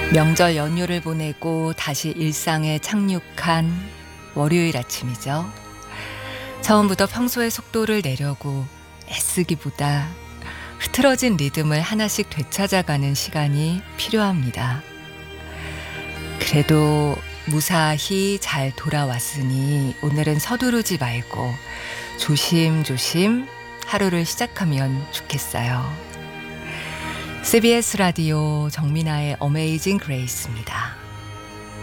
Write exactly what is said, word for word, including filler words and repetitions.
명절 연휴를 보내고 다시 일상에 착륙한 월요일 아침이죠. 처음부터 평소의 속도를 내려고 애쓰기보다 흐트러진 리듬을 하나씩 되찾아가는 시간이 필요합니다. 그래도 무사히 잘 돌아왔으니 오늘은 서두르지 말고 조심조심 하루를 시작하면 좋겠어요. 씨비에스 라디오 정민아의 어메이징 그레이스입니다.